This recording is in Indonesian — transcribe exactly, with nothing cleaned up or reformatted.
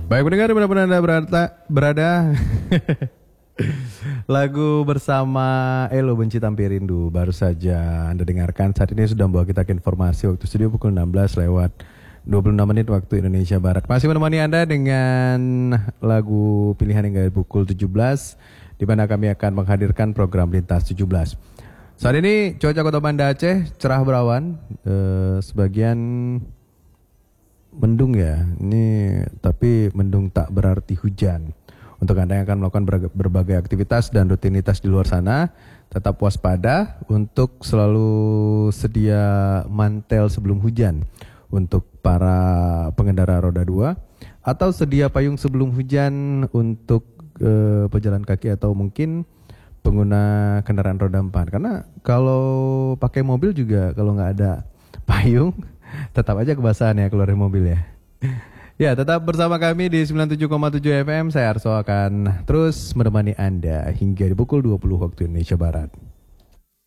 Baik pendengar, benar-benar Anda berada, berada. Lagu bersama Elo Benci Tampi Rindu baru saja Anda dengarkan. Saat ini sudah membawa kita ke informasi waktu studio pukul enam belas lewat dua puluh enam menit waktu Indonesia Barat. Masih menemani Anda dengan lagu pilihan hingga pukul tujuh belas, di mana kami akan menghadirkan program Lintas tujuh belas. Saat ini cuaca Kota Banda Aceh cerah berawan, eh, sebagian mendung ya, ini tapi mendung tak berarti hujan. Untuk Anda yang akan melakukan berbagai aktivitas dan rutinitas di luar sana, tetap waspada untuk selalu sedia mantel sebelum hujan untuk para pengendara roda dua, atau sedia payung sebelum hujan untuk uh, pejalan kaki atau mungkin pengguna kendaraan roda empat. Karena kalau pakai mobil juga kalau nggak ada payung tetap aja kebasahan ya keluar dari mobil ya. Ya, tetap bersama kami di sembilan puluh tujuh koma tujuh F M. Saya Arso akan terus menemani Anda hingga di pukul dua puluh waktu Indonesia Barat.